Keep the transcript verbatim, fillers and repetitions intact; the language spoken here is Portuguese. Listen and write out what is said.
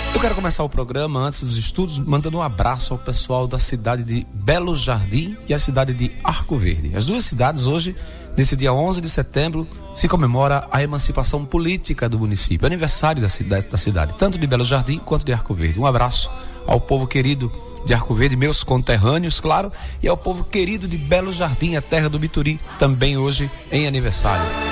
Eu quero começar o programa, antes dos estudos, mandando um abraço ao pessoal da cidade de Belo Jardim e a cidade de Arco Verde. As duas cidades hoje, nesse dia onze de setembro, se comemora a emancipação política do município, aniversário da cidade, da cidade, tanto de Belo Jardim quanto de Arco Verde. Um abraço ao povo querido de Arco Verde, meus conterrâneos, claro, e ao povo querido de Belo Jardim, a terra do Bituri, também hoje em aniversário.